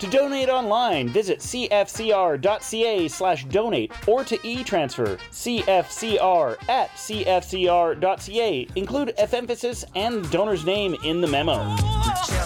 To donate online, visit cfcr.ca/donate or to e-transfer cfcr@cfcr.ca. Include F emphasis and the donor's name in the memo.